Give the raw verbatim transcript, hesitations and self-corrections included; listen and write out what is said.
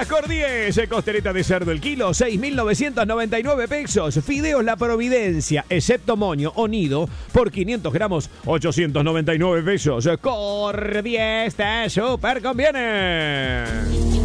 Las Cordies, costeleta de cerdo el kilo, seis mil novecientos noventa y nueve pesos. Fideos La Providencia, excepto moño o nido, por quinientos gramos, ochocientos noventa y nueve pesos. Cordies te super conviene.